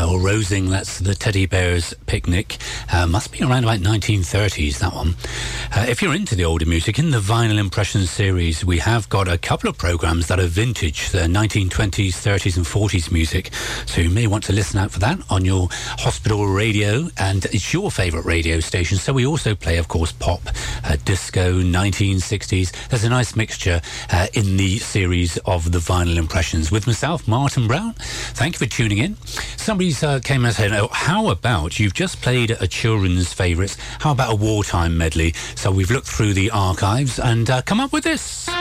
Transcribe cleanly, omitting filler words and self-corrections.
Noel Rosing, that's the Teddy Bears Picnic. Must be around about 1930s, that one. If you're into the older music, in the Vinyl Impressions series, we have got a couple of programs that are vintage, the 1920s, 30s and 40s music. So you may want to listen out for that on your hospital radio, and it's your favourite radio station. So we also play, of course, pop, disco, 1960s. There's a nice mixture in the series of the Vinyl Impressions. With myself, Martin Brown. Thank you for tuning in. Somebody came and said, oh, how about you've just played a children's favourites? How about a wartime medley? So we've looked through the archives and come up with this.